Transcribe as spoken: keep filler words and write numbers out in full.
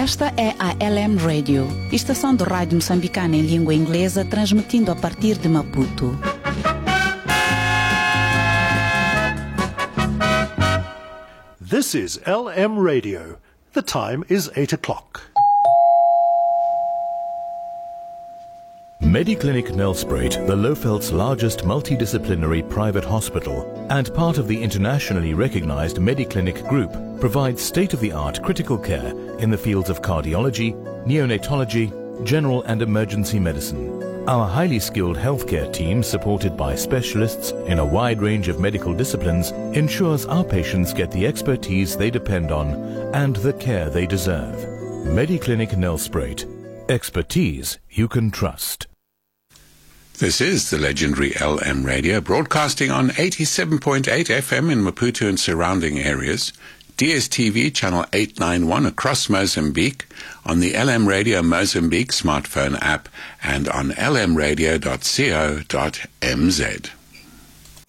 Esta é a L M Radio, estação de rádio moçambicana em língua inglesa, transmitindo a partir de Maputo. This is L M Radio. The time is eight o'clock. Mediclinic Nelspruit, the Lofeld's largest multidisciplinary private hospital and part of the internationally recognized Mediclinic Group, provides state-of-the-art critical care in the fields of cardiology, neonatology, general and emergency medicine. Our highly skilled healthcare team, supported by specialists in a wide range of medical disciplines, ensures our patients get the expertise they depend on and the care they deserve. Mediclinic Nelspruit. Expertise you can trust. This is the legendary L M Radio, broadcasting on eighty-seven point eight F M in Maputo and surrounding areas, D S T V channel eight ninety-one across Mozambique, on the L M Radio Mozambique smartphone app, and on l m radio dot co dot m z.